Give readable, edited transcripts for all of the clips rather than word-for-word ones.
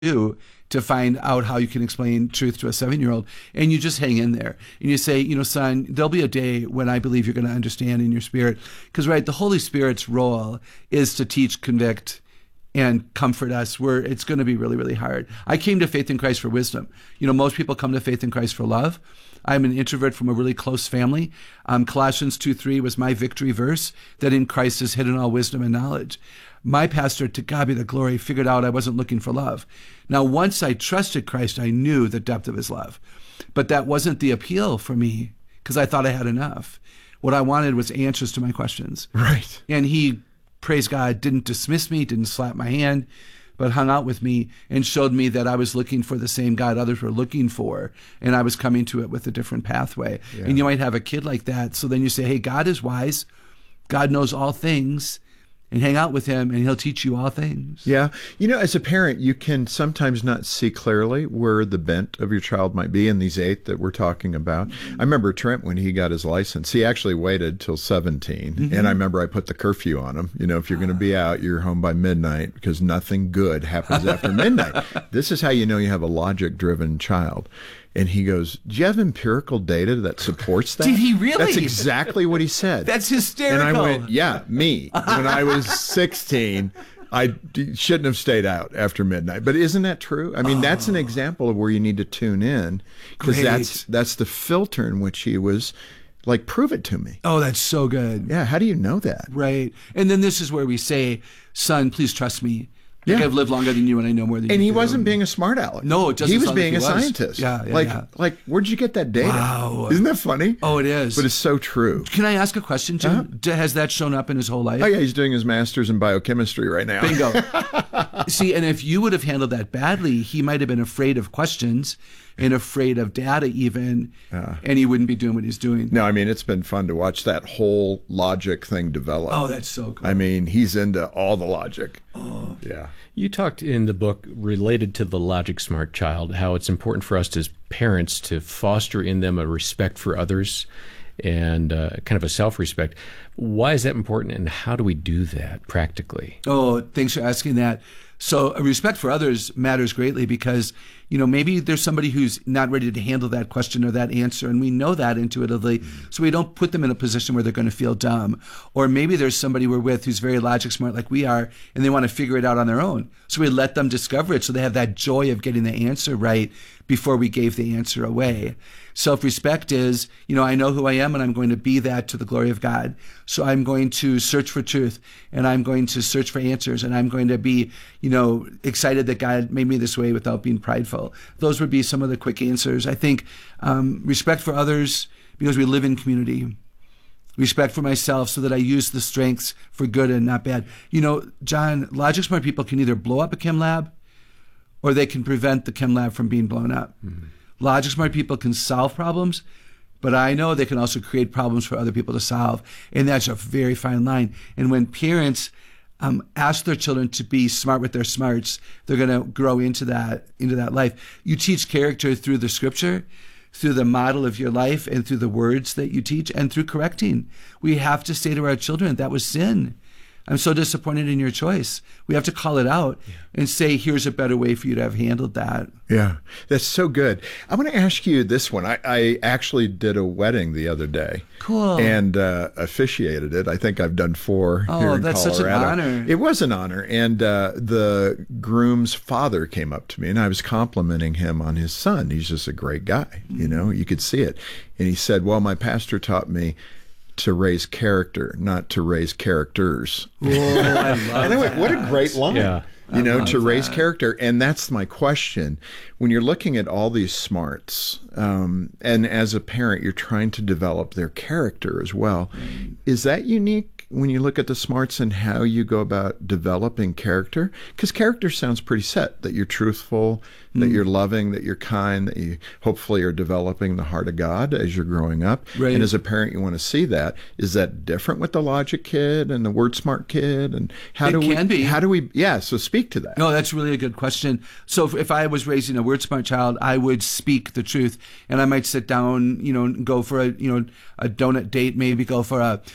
do to find out how you can explain truth to a 7-year-old. And you just hang in there. And you say, son, there'll be a day when I believe you're going to understand in your spirit. Because, right, the Holy Spirit's role is to teach, convict, and comfort us where it's going to be really, really hard. I came to faith in Christ for wisdom. Most people come to faith in Christ for love. I'm an introvert from a really close family. Colossians 2:3 was my victory verse, that in Christ is hidden all wisdom and knowledge. My pastor, to God be the glory, figured out I wasn't looking for love. Now, once I trusted Christ, I knew the depth of his love. But that wasn't the appeal for me because I thought I had enough. What I wanted was answers to my questions. Right. And he, praise God, didn't dismiss me, didn't slap my hand, but hung out with me and showed me that I was looking for the same God others were looking for, and I was coming to it with a different pathway. Yeah. And you might have a kid like that, so then you say, hey, God is wise, God knows all things, and hang out with him, and he'll teach you all things. Yeah. As a parent, you can sometimes not see clearly where the bent of your child might be in these 8 that we're talking about. I remember Trent, when he got his license, he actually waited till 17. Mm-hmm. And I remember I put the curfew on him. If you're going to be out, you're home by midnight because nothing good happens after midnight. This is how you know you have a logic-driven child. And he goes, do you have empirical data that supports that? Did he really? That's exactly what he said. That's hysterical. And I went, yeah, me. When I was 16, I shouldn't have stayed out after midnight. But isn't that true? I mean, that's an example of where you need to tune in, because that's the filter in which he was like, prove it to me. Oh, that's so good. Yeah, how do you know that? Right. And then this is where we say, son, please trust me. Yeah. I've lived longer than you and I know more than you. And he do. wasn't being a smart aleck. No, it doesn't. He was sound being like a scientist. Yeah, like, where'd you get that data? Wow. Isn't that funny? Oh, it is. But it's so true. Can I ask a question, Jim? Has that shown up in his whole life? Oh, yeah, he's doing his master's in biochemistry right now. Bingo. See, and if you would have handled that badly, he might have been afraid of questions and afraid of data even, and he wouldn't be doing what he's doing. No, I mean, it's been fun to watch that whole logic thing develop. Oh, that's so cool. I mean, he's into all the logic. Oh. Yeah. You talked in the book, related to the logic smart child, how it's important for us as parents to foster in them a respect for others and kind of a self-respect. Why is that important, and how do we do that practically? Oh, thanks for asking that. So respect for others matters greatly because, maybe there's somebody who's not ready to handle that question or that answer, and we know that intuitively, so we don't put them in a position where they're going to feel dumb. Or maybe there's somebody we're with who's very logic smart like we are, and they want to figure it out on their own. So we let them discover it so they have that joy of getting the answer right before we gave the answer away. Self-respect is, I know who I am, and I'm going to be that to the glory of God. So I'm going to search for truth, and I'm going to search for answers, and I'm going to be, excited that God made me this way without being prideful. Those would be some of the quick answers. I think respect for others because we live in community. Respect for myself so that I use the strengths for good and not bad. John, logic smart people can either blow up a chem lab or they can prevent the chem lab from being blown up. Mm-hmm. Logic smart people can solve problems, but I know they can also create problems for other people to solve. And that's a very fine line. And when parents ask their children to be smart with their smarts, they're going to grow into that life. You teach character through the scripture, through the model of your life, and through the words that you teach, and through correcting. We have to say to our children, that was sin. I'm so disappointed in your choice. We have to call it out and say, here's a better way for you to have handled that. Yeah, that's so good. I want to ask you this one. I actually did a wedding the other day. Cool. And officiated it. I think I've done 4 here in Colorado. Oh, that's such an honor. It was an honor. And the groom's father came up to me, and I was complimenting him on his son. He's just a great guy. You could see it. And he said, well, my pastor taught me to raise character, not to raise characters. Whoa, I love and I went, what a great line. Yeah. To raise character. And that's my question. When you're looking at all these smarts, and as a parent, you're trying to develop their character as well. Is that unique when you look at the smarts and how you go about developing character? Because character sounds pretty set, that you're truthful, that you're loving, that you're kind, that you hopefully are developing the heart of God as you're growing up. Right. And as a parent, you want to see that. Is that different with the logic kid and the word smart kid? And how do we, so speak to that. No, that's really a good question. So if I was raising a word smart child, I would speak the truth, and I might sit down, go for a donut date, maybe go for a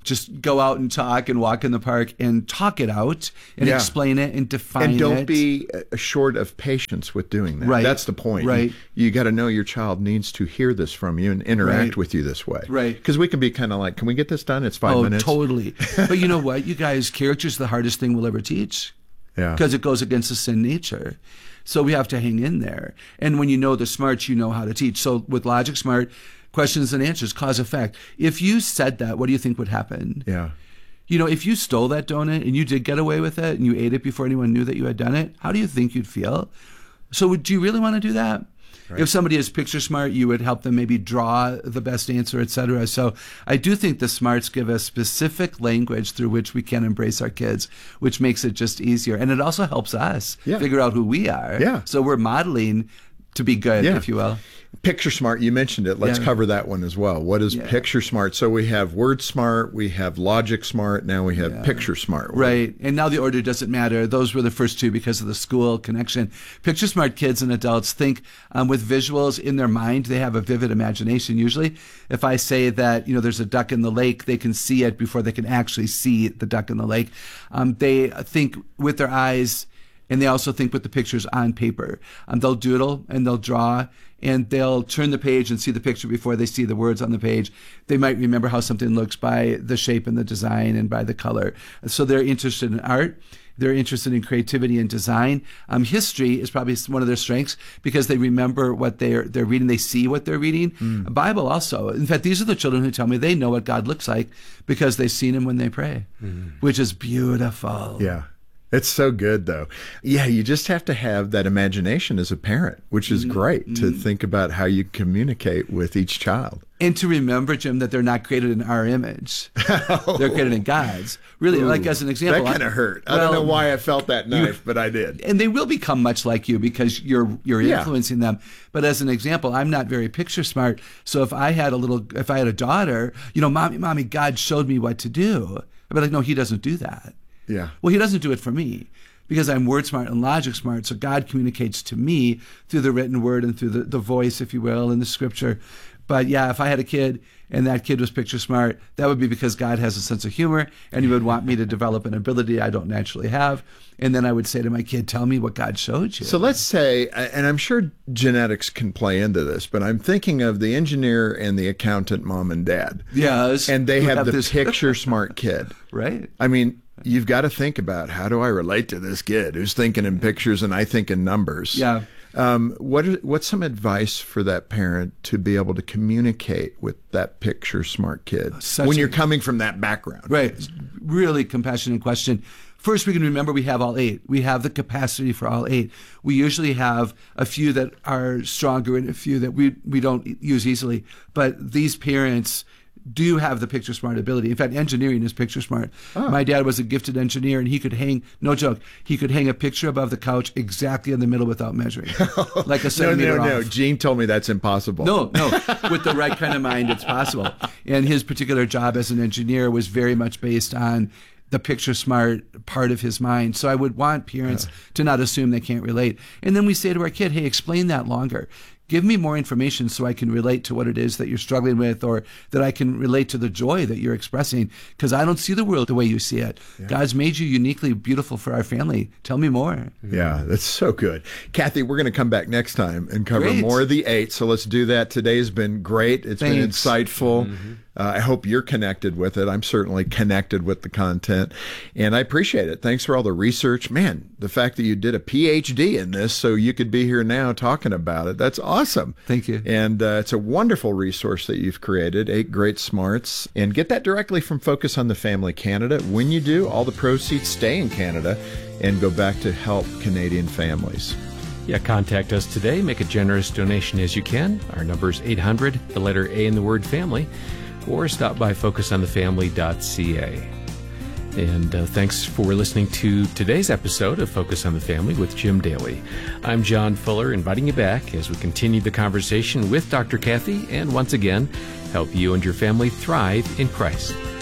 just go out and talk and walk in the park and talk it out and explain it and define it. And don't be short of patience with doing that. Right. That's the point. Right. You got to know your child needs to hear this from you and interact with you this way. Right. Because we can be kind of like, can we get this done? It's 5 minutes. Oh, totally. But you know what, you guys, character's the hardest thing we'll ever teach. Yeah. Because it goes against the sin nature. So we have to hang in there. And when you know the smarts, you know how to teach. So with Logic Smart, questions and answers, cause effect. If you said that, what do you think would happen? Yeah. You know, if you stole that donut and you did get away with it and you ate it before anyone knew that you had done it, how do you think you'd feel? So do you really want to do that? Right. If somebody is picture smart, you would help them maybe draw the best answer, etc. So I do think the smarts give us specific language through which we can embrace our kids, which makes it just easier. And it also helps us figure out who we are. Yeah. So we're modeling to be good, if you will. Picture Smart, you mentioned it. Let's cover that one as well. What is Picture Smart? So we have Word Smart, we have Logic Smart, now we have Picture Smart. Right. And now the order doesn't matter. Those were the first two because of the school connection. Picture Smart kids and adults think with visuals in their mind. They have a vivid imagination usually. If I say that, there's a duck in the lake, they can see it before they can actually see the duck in the lake. They think with their eyes, and they also think with the pictures on paper. They'll doodle and they'll draw and they'll turn the page and see the picture before they see the words on the page. They might remember how something looks by the shape and the design and by the color. So they're interested in art. They're interested in creativity and design. History is probably one of their strengths because they remember what they're reading. They see what they're reading. Bible also. In fact, these are the children who tell me they know what God looks like because they've seen him when they pray, which is beautiful. Yeah. It's so good, though. Yeah, you just have to have that imagination as a parent, which is great to think about how you communicate with each child. And to remember, Jim, that they're not created in our image. They're created in God's. Really, like as an example. That kind of hurt. I don't know why I felt that knife, but I did. And they will become much like you because you're influencing them. But as an example, I'm not very picture smart. So if I had a daughter, mommy, God showed me what to do. I'd be like, no, he doesn't do that. Yeah. Well, he doesn't do it for me because I'm word smart and logic smart. So God communicates to me through the written word and through the voice, if you will, in the scripture. But yeah, if I had a kid and that kid was picture smart, that would be because God has a sense of humor and he would want me to develop an ability I don't naturally have. And then I would say to my kid, tell me what God showed you. So let's say, and I'm sure genetics can play into this, but I'm thinking of the engineer and the accountant mom and dad. Yes. And they have the picture smart kid. Right. I mean, you've got to think about how do I relate to this kid who's thinking in pictures and I think in numbers. Yeah. What's some advice for that parent to be able to communicate with that picture smart kid when you're coming from that background? Right. Really compassionate question. First, we can remember we have all 8. We have the capacity for all 8. We usually have a few that are stronger and a few that we don't use easily. But these parents do have the picture smart ability. In fact, engineering is picture smart. Oh. My dad was a gifted engineer and he could hang, no joke, he could hang a picture above the couch exactly in the middle without measuring. Like a centimeter off. No. Gene told me that's impossible. No. With the right kind of mind, it's possible. And his particular job as an engineer was very much based on the picture smart part of his mind. So I would want parents to not assume they can't relate. And then we say to our kid, hey, explain that longer. Give me more information so I can relate to what it is that you're struggling with or that I can relate to the joy that you're expressing because I don't see the world the way you see it. Yeah. God's made you uniquely beautiful for our family. Tell me more. Yeah, that's so good. Kathy, we're going to come back next time and cover more of the 8. So let's do that. Today's been great. It's been insightful. I hope you're connected with it. I'm certainly connected with the content, and I appreciate it. Thanks for all the research. Man, the fact that you did a PhD in this so you could be here now talking about it, that's awesome. Thank you. And it's a wonderful resource that you've created, 8 Great Smarts. And get that directly from Focus on the Family Canada. When you do, all the proceeds stay in Canada and go back to help Canadian families. Yeah, contact us today. Make a generous donation as you can. Our number is 800, the letter A in the word family, or stop by focusonthefamily.ca. And thanks for listening to today's episode of Focus on the Family with Jim Daly. I'm John Fuller, inviting you back as we continue the conversation with Dr. Kathy and once again, help you and your family thrive in Christ.